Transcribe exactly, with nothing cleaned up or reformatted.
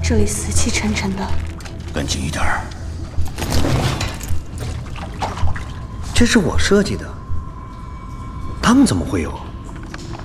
这里死气沉沉的。 跟紧一点儿。 这是我设计的，他们怎么会有？